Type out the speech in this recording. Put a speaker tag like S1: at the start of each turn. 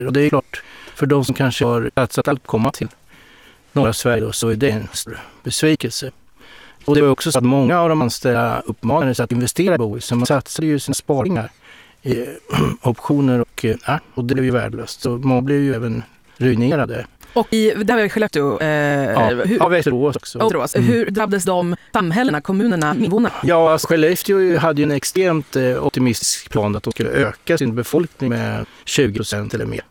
S1: Och det är klart, för de som kanske har satsat att komma till norra Sverige då, så är det en stor besvikelse. Och det var också så att många av de anställda uppmanades att investera i boet, så man satsade ju sina sparingar i optioner och det blev ju värdelöst. Så många blev ju även ruinerade.
S2: Och det var Skellefteå.
S1: Västerås också.
S2: Hur drabbades de samhällena, kommunerna, invånarna?
S1: Ja, alltså Skellefteå hade ju en extremt optimistisk plan att de skulle öka sin befolkning med 20% eller mer.